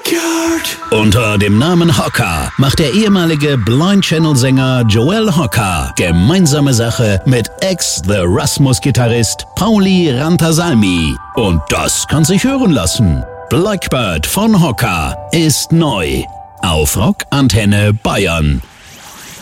Unter dem Namen Hocker macht der ehemalige Blind Channel-Sänger Joel Hocker gemeinsame Sache mit Ex-The Rasmus-Gitarrist Pauli Rantasalmi. Und das kann sich hören lassen. Blackbird von Hocker ist neu auf Rock Antenne Bayern.